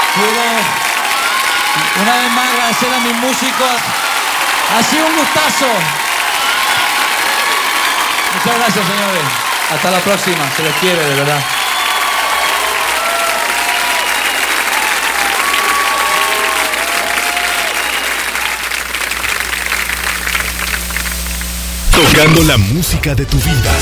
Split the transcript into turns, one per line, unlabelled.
Quiero una vez más agradecer a mis músicos. Ha sido un gustazo. Muchas gracias, señores. Hasta la próxima. Se les quiere, de verdad.
Tocando la música de tu vida.